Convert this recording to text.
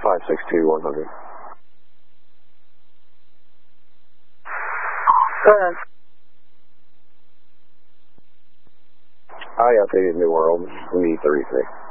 562-100. Go ahead. I updated New World, me 36.